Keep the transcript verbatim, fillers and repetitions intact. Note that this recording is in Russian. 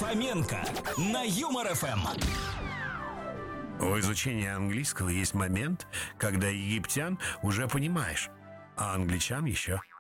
Фоменко на Юмор ФМ. У изучения английского есть момент, когда египтян уже понимаешь, а англичан еще